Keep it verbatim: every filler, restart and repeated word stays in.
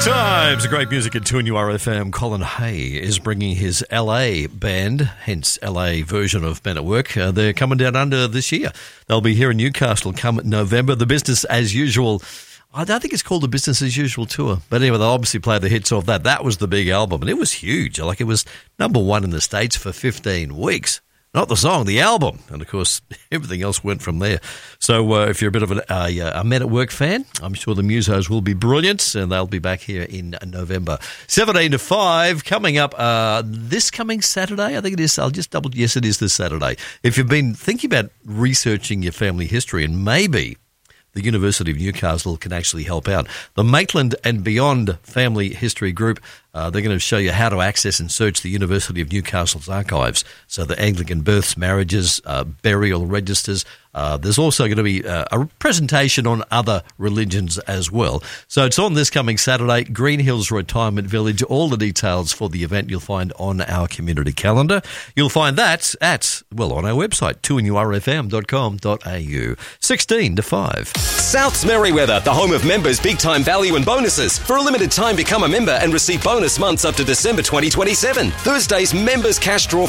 Times, great music at two N U R F M. Colin Hay is bringing his L A band, hence L A version of Men at Work. Uh, they're coming down under this year. They'll be here in Newcastle come November. The Business As Usual, I don't think it's called the Business As Usual tour, but anyway, they'll obviously play the hits of that. That was the big album, and it was huge. Like, it was number one in the States for fifteen weeks. Not the song, the album. And, of course, everything else went from there. So uh, if you're a bit of an, uh, a Men at Work fan, I'm sure the Musos will be brilliant, and they'll be back here in November. seventeen to five, coming up uh, this coming Saturday. I think it is. I'll just double. Yes, it is this Saturday. If you've been thinking about researching your family history, and maybe the University of Newcastle can actually help out, the Maitland and Beyond Family History Group, Uh, they're going to show you how to access and search the University of Newcastle's archives. So the Anglican births, marriages, uh, burial registers. Uh, there's also going to be uh, a presentation on other religions as well. So it's on this coming Saturday, Green Hills Retirement Village. All the details for the event you'll find on our community calendar. You'll find that at, well, on our website, two N U R F M dot com dot A U. sixteen to five. South's Merriweather, the home of members' big-time value and bonuses. For a limited time, become a member and receive bonus months up to December twenty twenty-seven. Thursday's Members Cash Draw